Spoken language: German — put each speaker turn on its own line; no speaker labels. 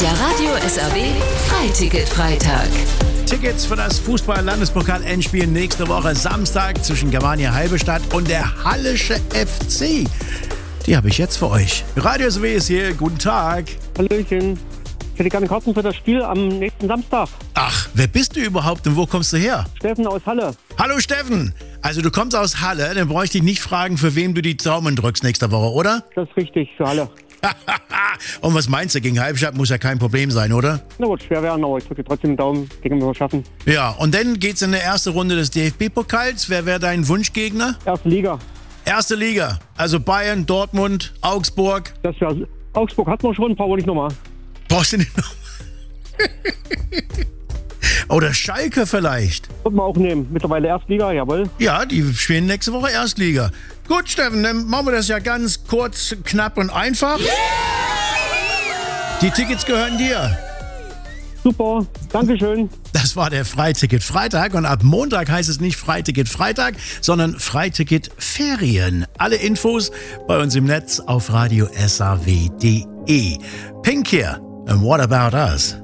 Der Radio SAW Freiticket-Freitag.
Tickets für das Fußball-Landespokal-Endspiel nächste Woche Samstag zwischen Germania Halberstadt und der Hallische FC. Die habe ich jetzt für euch. Radio SAW ist hier. Guten Tag.
Hallöchen. Ich hätte gerne Karten für das Spiel am nächsten Samstag.
Ach, wer bist du überhaupt und wo kommst du her?
Steffen aus Halle.
Hallo Steffen. Also du kommst aus Halle, dann bräuchte ich nicht fragen, für wem du die Daumen drückst nächste Woche, oder?
Das ist richtig, für Halle.
Und was meinst du, gegen Halberstadt muss ja kein Problem sein, oder?
Na gut, schwer werden, aber ich drücke trotzdem den Daumen. Denke, wir schaffen.
Ja, und dann geht's in der erste Runde des DFB-Pokals. Wer wäre dein Wunschgegner?
Erste Liga.
Erste Liga, also Bayern, Dortmund, Augsburg.
Das wäre Augsburg hat man schon, ein paar wollte ich nochmal.
Brauchst du nicht noch? Oder Schalke vielleicht.
Wird man auch nehmen. Mittlerweile Erstliga, jawohl.
Ja, die spielen nächste Woche Erstliga. Gut, Steffen, dann machen wir das ja ganz kurz, knapp und einfach. Die Tickets gehören dir.
Super, Dankeschön.
Das war der Freiticket-Freitag und ab Montag heißt es nicht Freiticket-Freitag, sondern Freiticket-Ferien. Alle Infos bei uns im Netz auf radiosaw.de. Pink hier, and what about us?